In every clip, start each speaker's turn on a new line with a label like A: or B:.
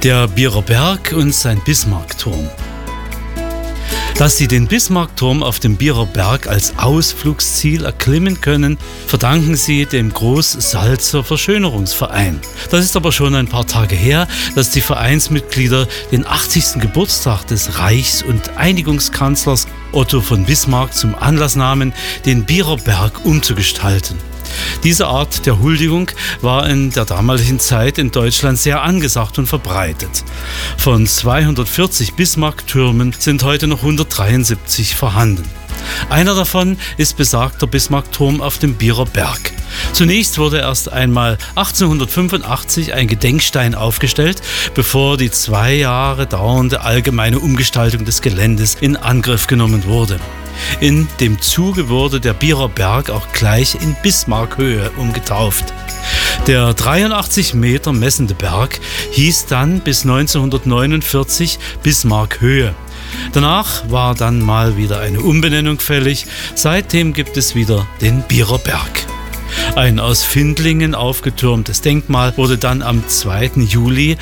A: Der Bierer Berg und sein Bismarckturm. Dass sie den Bismarckturm auf dem Bierer Berg als Ausflugsziel erklimmen können, verdanken sie dem Großsalzer Verschönerungsverein. Das ist aber schon ein paar Tage her, dass die Vereinsmitglieder den 80. Geburtstag des Reichs- und Einigungskanzlers Otto von Bismarck zum Anlass nahmen, den Bierer Berg umzugestalten. Diese Art der Huldigung war in der damaligen Zeit in Deutschland sehr angesagt und verbreitet. Von 240 Bismarck-Türmen sind heute noch 173 vorhanden. Einer davon ist besagter Bismarckturm auf dem Bierer Berg. Zunächst wurde erst einmal 1885 ein Gedenkstein aufgestellt, bevor die 2 Jahre dauernde allgemeine Umgestaltung des Geländes in Angriff genommen wurde. In dem Zuge wurde der Bierer Berg auch gleich in Bismarckhöhe umgetauft. Der 83 Meter messende Berg hieß dann bis 1949 Bismarckhöhe. Danach war dann mal wieder eine Umbenennung fällig. Seitdem gibt es wieder den Bierer Berg. Ein aus Findlingen aufgetürmtes Denkmal wurde dann am 2. Juli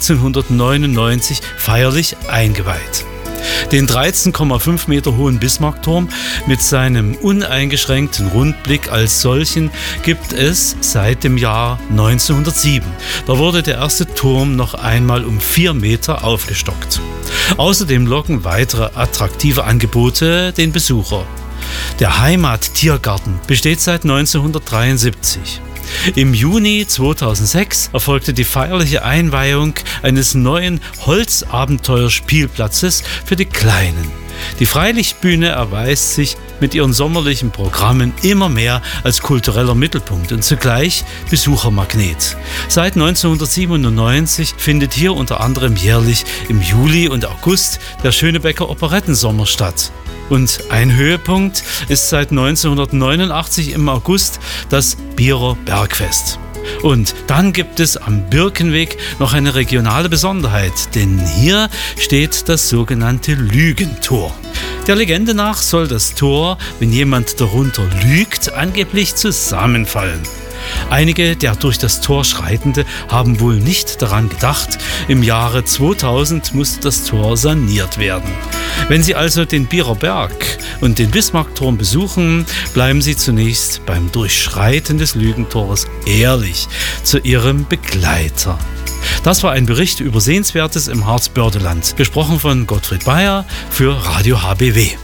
A: 1899 feierlich eingeweiht. Den 13,5 Meter hohen Bismarckturm mit seinem uneingeschränkten Rundblick als solchen gibt es seit dem Jahr 1907. Da wurde der erste Turm noch einmal um 4 Meter aufgestockt. Außerdem locken weitere attraktive Angebote den Besucher. Der Heimattiergarten besteht seit 1973. Im Juni 2006 erfolgte die feierliche Einweihung eines neuen Holzabenteuerspielplatzes für die Kleinen. Die Freilichtbühne erweist sich mit ihren sommerlichen Programmen immer mehr als kultureller Mittelpunkt und zugleich Besuchermagnet. Seit 1997 findet hier unter anderem jährlich im Juli und August der Schönebecker Operettensommer statt. Und ein Höhepunkt ist seit 1989 im August das Bierer Bergfest. Und dann gibt es am Birkenweg noch eine regionale Besonderheit, denn hier steht das sogenannte Lügentor. Der Legende nach soll das Tor, wenn jemand darunter lügt, angeblich zusammenfallen. Einige der durch das Tor Schreitende haben wohl nicht daran gedacht, im Jahre 2000 musste das Tor saniert werden. Wenn Sie also den Bierer Berg und den Bismarckturm besuchen, bleiben Sie zunächst beim Durchschreiten des Lügentors ehrlich zu Ihrem Begleiter. Das war ein Bericht über Sehenswertes im Harzbördeland, gesprochen von Gottfried Bayer für Radio HBW.